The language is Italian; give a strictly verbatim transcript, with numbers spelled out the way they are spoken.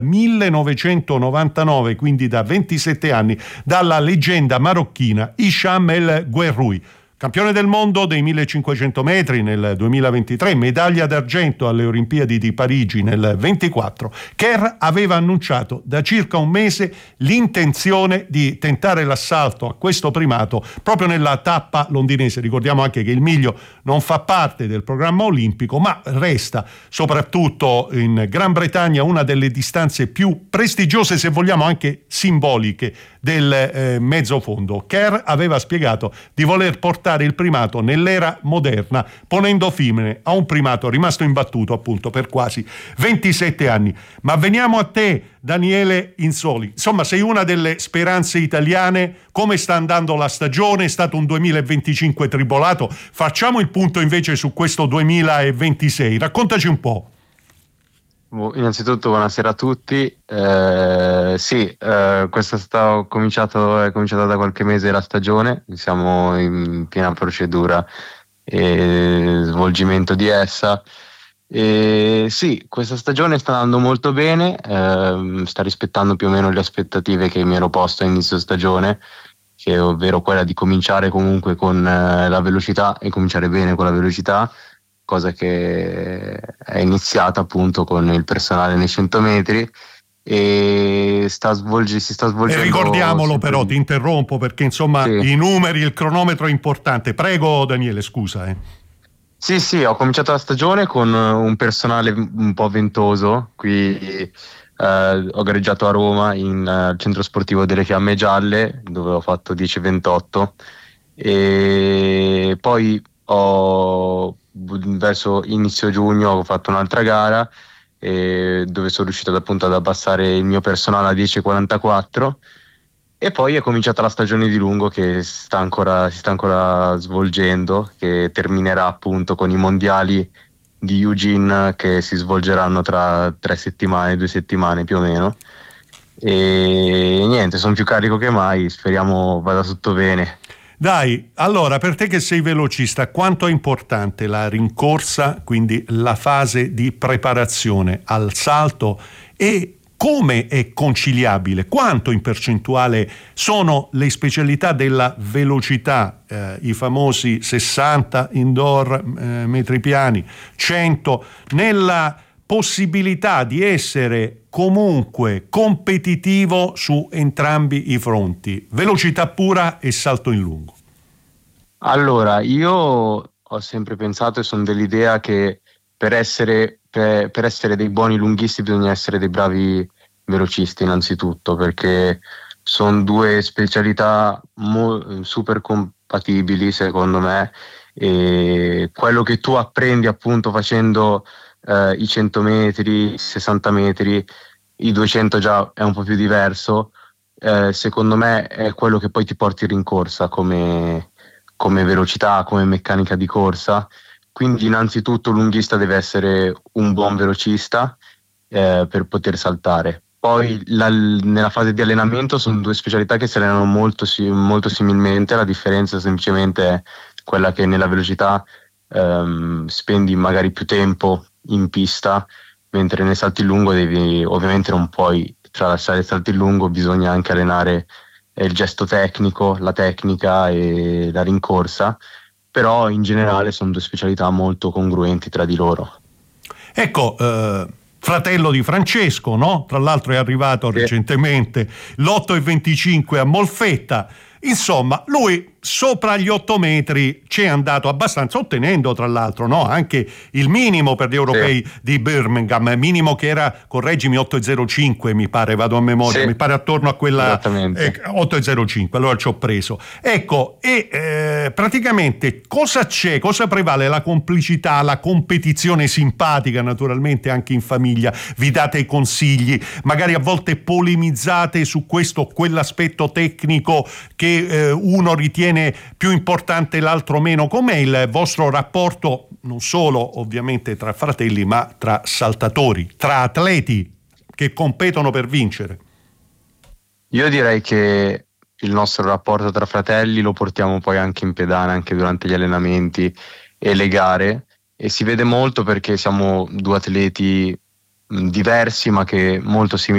millenovecentonovantanove, quindi da ventisette anni, dalla leggenda marocchina Hicham El Guerroui. Campione del mondo dei millecinquecento metri nel duemilaventitré, medaglia d'argento alle Olimpiadi di Parigi nel ventiquattro, Kerr aveva annunciato da circa un mese l'intenzione di tentare l'assalto a questo primato proprio nella tappa londinese. Ricordiamo anche che il miglio non fa parte del programma olimpico, ma resta soprattutto in Gran Bretagna una delle distanze più prestigiose, se vogliamo anche simboliche, del eh, mezzo fondo. Kerr aveva spiegato di voler portare il primato nell'era moderna, ponendo fine a un primato rimasto imbattuto appunto per quasi ventisette anni. Ma veniamo a te, Daniele Insoli. Insomma, sei una delle speranze italiane. Come sta andando la stagione? È stato un duemilaventicinque tribolato. Facciamo il punto invece su questo duemilaventisei. Raccontaci un po'. Innanzitutto buonasera a tutti. Eh, sì, eh, questa sta cominciato, è cominciata da qualche mese la stagione, siamo in piena procedura e svolgimento di essa. E sì, questa stagione sta andando molto bene, eh, sta rispettando più o meno le aspettative che mi ero posto a inizio stagione, che ovvero quella di cominciare comunque con eh, la velocità e cominciare bene con la velocità, cosa che è iniziata appunto con il personale nei cento metri e sta svolge, si sta svolgendo. E ricordiamolo però, ti interrompo perché insomma sì, i numeri, il cronometro è importante. Prego Daniele, scusa. Eh. Sì, sì, ho cominciato la stagione con un personale un po' ventoso. Qui eh, ho gareggiato a Roma in uh, centro sportivo delle Fiamme Gialle, dove ho fatto dieci ventotto e poi ho verso inizio giugno ho fatto un'altra gara eh, dove sono riuscito ad, appunto ad abbassare il mio personale a dieci quarantaquattro e poi è cominciata la stagione di lungo che sta ancora, si sta ancora svolgendo, che terminerà appunto con i mondiali di Eugene che si svolgeranno tra tre settimane, due settimane più o meno. E niente, sono più carico che mai, speriamo vada tutto bene. Dai, allora, per te che sei velocista, quanto è importante la rincorsa, quindi la fase di preparazione al salto, e come è conciliabile, quanto in percentuale sono le specialità della velocità, eh, i famosi sessanta indoor eh, metri piani, cento, nella possibilità di essere comunque competitivo su entrambi i fronti, velocità pura e salto in lungo? Allora, io ho sempre pensato e sono dell'idea che per essere, per, per essere dei buoni lunghisti bisogna essere dei bravi velocisti innanzitutto, perché sono due specialità mo- super compatibili secondo me, e quello che tu apprendi appunto facendo Uh, i cento metri, i sessanta metri, i duecento già è un po' più diverso, uh, secondo me è quello che poi ti porti in rincorsa come, come velocità, come meccanica di corsa. Quindi innanzitutto un lunghista deve essere un buon velocista uh, per poter saltare. Poi la, nella fase di allenamento sono due specialità che si allenano molto, molto similmente, la differenza semplicemente è quella che nella velocità um, spendi magari più tempo in pista, mentre nei salti in lungo devi, ovviamente non puoi tralasciare il salto in lungo, bisogna anche allenare il gesto tecnico, la tecnica e la rincorsa, però in generale sono due specialità molto congruenti tra di loro. Ecco, eh, fratello di Francesco, no? Tra l'altro è arrivato sì. recentemente l'otto e venticinque a Molfetta, insomma lui sopra gli otto metri ci è andato abbastanza, ottenendo tra l'altro no, anche il minimo per gli europei sì. di Birmingham, minimo che era, correggimi, otto e zero cinque mi pare, vado a memoria, sì. mi pare attorno a quella eh, otto e zero cinque, allora ci ho preso. Ecco, e eh, praticamente cosa c'è, cosa prevale? La complicità, la competizione simpatica naturalmente anche in famiglia, vi date i consigli, magari a volte polemizzate su questo o quell'aspetto tecnico che eh, uno ritiene più importante, l'altro meno. Com'è il vostro rapporto, non solo ovviamente tra fratelli, ma tra saltatori, tra atleti che competono per vincere? Io direi che il nostro rapporto tra fratelli lo portiamo poi anche in pedana, anche durante gli allenamenti e le gare, e si vede molto perché siamo due atleti diversi ma che molto simili